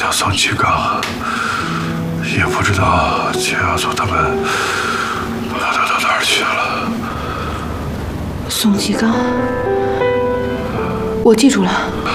叫宋继刚，也不知道钱耀祖他们跑到哪儿去了。 宋继刚，我记住了。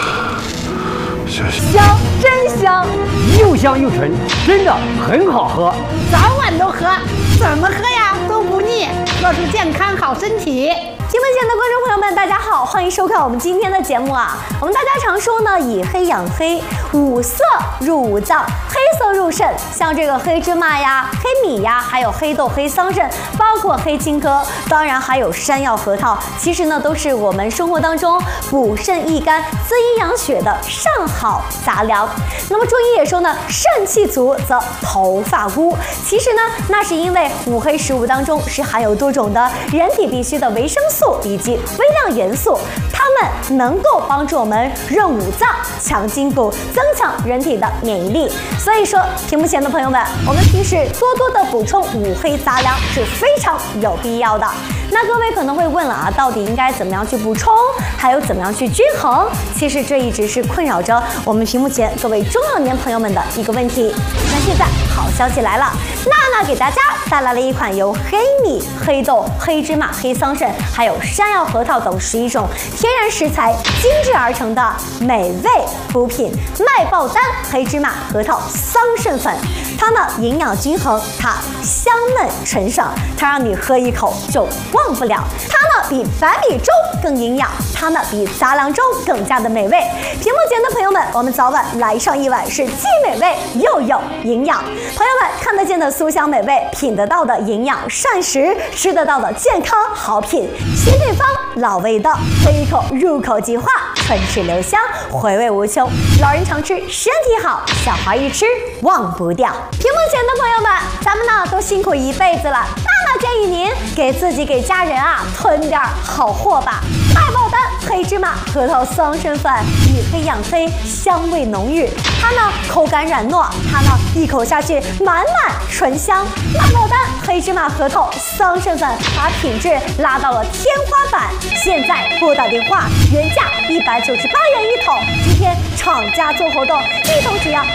香，真香， 又香又纯，真的很好喝， 早晚都喝，怎么喝呀都不腻，喝出健康好身体。 屏幕前的观众朋友们，大家好，欢迎收看我们今天的节目啊。我们大家常说呢，以黑养黑，五色入五脏，黑色入肾。像这个黑芝麻呀、黑米呀，还有黑豆、黑桑葚，包括黑青稞，当然还有山药、核桃，其实呢都是我们生活当中补肾益肝、滋阴养血的上好杂粮。那么中医也说呢，肾气足则头发乌。其实呢，那是因为五黑食物当中是含有多种的人体必需的维生素以及微量元素，它们能够帮助我们润五脏、强筋骨，增强人体的免疫力。所以说，屏幕前的朋友们，我们平时多多的补充五黑杂粮是非常有必要的。那各位可能会问了啊，到底应该怎么样去补充，还有怎么样去均衡？其实这一直是困扰着我们屏幕前各位中老年朋友们的一个问题。那现在好消息来了，娜娜给大家带来了一款由黑米、黑豆、黑芝麻、黑桑葚，还有山药、核桃等11种天然食材精制而成的美味补品——麦爆丹黑芝麻核桃桑葚粉。它呢营养均衡，它香嫩纯爽，它让你喝一口就忘不了。它呢比白米粥更营养，它呢比杂粮粥更加的美味。屏幕前的朋友们，我们早晚来上一碗是既美味又有营养。朋友们看得见的酥香美味，品得到的营养膳食，吃得到的健康好品，新配方老味道，喝一口入口即化，唇齿留香，回味无穷。老人常吃，身体好；小孩一吃忘不掉。屏幕前的朋友们，咱们呢都辛苦一辈子了，娜娜建议您给自己给家人啊囤点好货吧。麦爆丹黑芝麻核桃桑葚粉，以黑养黑，香味浓郁。它呢口感软糯，它呢一口下去满满醇香。麦爆丹黑芝麻核桃桑葚粉把品质拉到了天花板。现在拨打电话，原价198元一桶，今天厂家做活动，一桶只要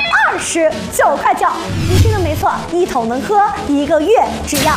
29块9。你听的没错，一桶能喝1个月，只要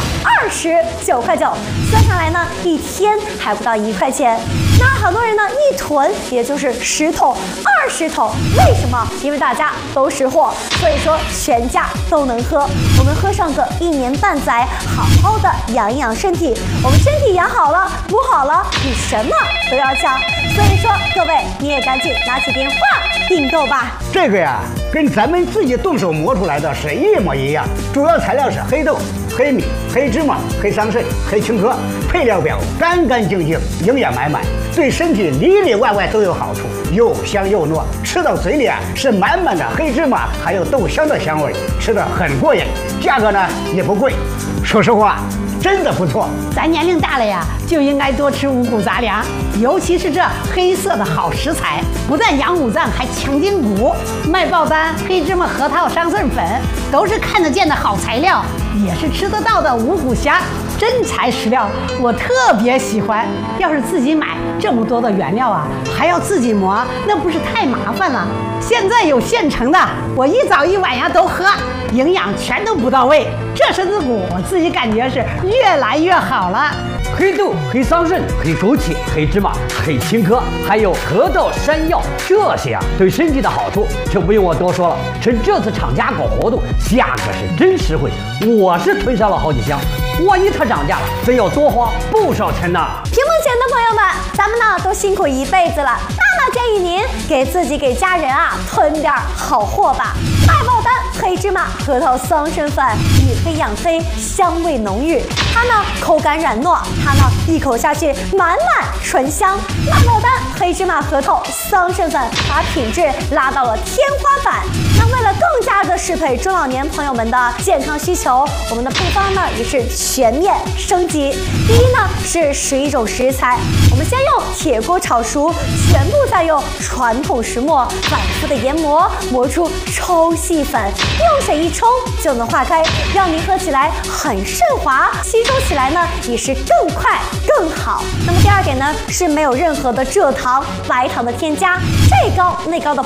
29块9。算下来呢，一天还不到1块钱。那很多人呢一囤也就是10桶、20桶，为什么？因为大家都识货，所以说全家都能喝。我们喝上个1年半载，好好的养一养身体。我们身体养好了，补好了，你什么都要抢。所以说，各位你也赶紧拿起电话订购吧。 这个呀，跟咱们自己动手磨出来的是一模一样，主要材料是黑豆、黑米、黑芝麻、黑桑葚、黑青稞，配料表干干净净，营养满满，对身体里里外外都有好处，又香又糯，吃到嘴里啊是满满的黑芝麻还有豆香的香味，吃得很过瘾，价格呢也不贵，说实话真的不错。 咱年龄大了呀，就应该多吃五谷杂粮，尤其是这黑色的好食材，不但养五脏，还强筋骨。麦爆丹黑芝麻核桃桑葚粉都是看得见的好材料，也是吃得到的五谷虾，真材实料，我特别喜欢。要是自己买这么多的原料啊，还要自己磨，那不是太麻烦了？现在有现成的，我一早一晚呀都喝，营养全都补到位，这身子骨我自己感觉是越来越好了。 黑豆、黑桑葚、黑枸杞、黑芝麻、黑青稞，还有核桃、山药，这些啊对身体的好处就不用我多说了。趁这次厂家搞活动，价格是真实惠，我是囤上了好几箱。万一它涨价了，真要多花不少钱呢。 屏幕前的朋友们，咱们呢都辛苦一辈子了，娜娜建议您给自己给家人啊囤点好货吧。麦爆丹黑芝麻核桃桑葚粉，以黑养黑，香味浓郁。它呢口感软糯，它呢一口下去满满醇香。麦爆丹黑芝麻核桃桑葚粉把品质拉到了天花板。那为了更加的适配中老年朋友们的健康需求，我们的配方呢也是全面升级。第一呢是11种食材，我们先用铁锅炒熟，全部再用传统石磨反复的研磨，磨出抽细粉，用水一冲就能化开，让您喝起来很顺滑，吸收起来呢也是更快更好。那么第二点呢是没有任何的蔗糖、白糖的添加，这高那高的